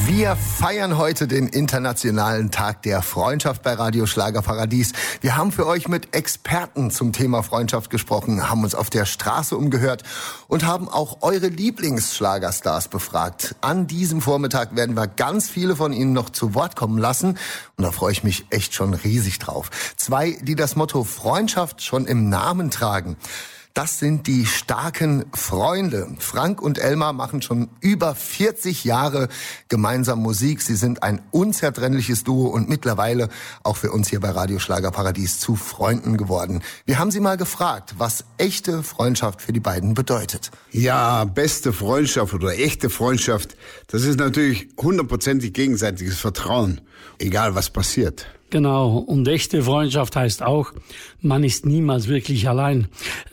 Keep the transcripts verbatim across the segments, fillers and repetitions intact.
Wir feiern heute den Internationalen Tag der Freundschaft bei Radio Schlagerparadies. Wir haben für euch mit Experten zum Thema Freundschaft gesprochen, haben uns auf der Straße umgehört und haben auch eure Lieblingsschlagerstars befragt. An diesem Vormittag werden wir ganz viele von ihnen noch zu Wort kommen lassen und da freue ich mich echt schon riesig drauf. Zwei, die das Motto Freundschaft schon im Namen tragen. Das sind die starken Freunde. Frank und Elmar machen schon über vierzig Jahre gemeinsam Musik. Sie sind ein unzertrennliches Duo und mittlerweile auch für uns hier bei Radio Schlagerparadies zu Freunden geworden. Wir haben sie mal gefragt, was echte Freundschaft für die beiden bedeutet. Ja, beste Freundschaft oder echte Freundschaft, das ist natürlich hundertprozentig gegenseitiges Vertrauen, egal was passiert. Genau, und echte Freundschaft heißt auch, man ist niemals wirklich allein.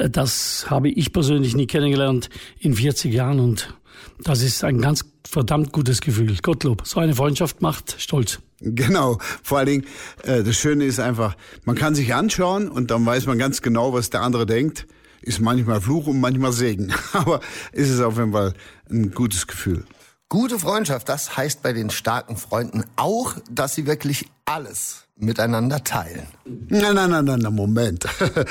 Das habe ich persönlich nie kennengelernt in vierzig Jahren und das ist ein ganz verdammt gutes Gefühl. Gottlob, so eine Freundschaft macht stolz. Genau, vor allen Dingen, äh, das Schöne ist einfach, man kann sich anschauen und dann weiß man ganz genau, was der andere denkt. Ist manchmal Fluch und manchmal Segen, aber ist es auf jeden Fall ein gutes Gefühl. Gute Freundschaft, das heißt bei den starken Freunden auch, dass sie wirklich alles miteinander teilen. Nein, nein, nein, nein, Moment.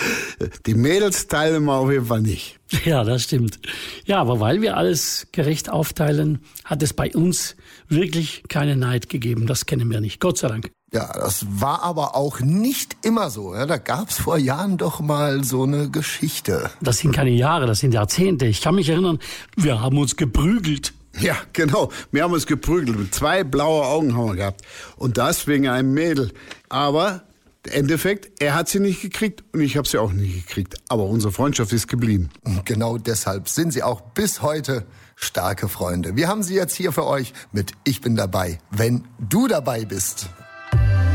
Die Mädels teilen wir auf jeden Fall nicht. Ja, das stimmt. Ja, aber weil wir alles gerecht aufteilen, hat es bei uns wirklich keinen Neid gegeben. Das kennen wir nicht, Gott sei Dank. Ja, das war aber auch nicht immer so. Ja, da gab's vor Jahren doch mal so eine Geschichte. Das sind keine Jahre, das sind Jahrzehnte. Ich kann mich erinnern, wir haben uns geprügelt. Ja, genau. Wir haben uns geprügelt. Zwei blaue Augen haben wir gehabt. Und das wegen einem Mädel. Aber im Endeffekt, er hat sie nicht gekriegt und ich habe sie auch nicht gekriegt. Aber unsere Freundschaft ist geblieben. Und genau deshalb sind sie auch bis heute starke Freunde. Wir haben sie jetzt hier für euch mit Ich bin dabei, wenn du dabei bist.